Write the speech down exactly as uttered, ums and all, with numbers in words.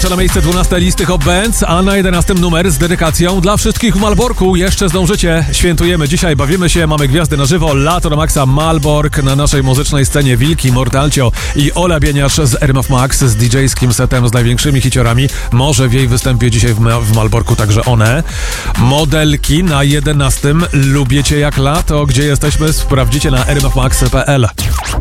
wkracza na miejsce dwunaste listy Hot Bands, a na jedenastym numer z dedykacją dla wszystkich w Malborku. Jeszcze zdążycie, świętujemy dzisiaj, bawimy się, mamy gwiazdy na żywo, lato na maksa, Malbork, na naszej muzycznej scenie Wilki, Mortalcio i Ola Bieniasz z R M F Max z D J-skim setem z największymi hiciorami. Może w jej występie dzisiaj w, w Malborku także one. Modelki na jedenastym. Lubię cię jak lato. Gdzie jesteśmy? Sprawdzicie na r m f max kropka p l.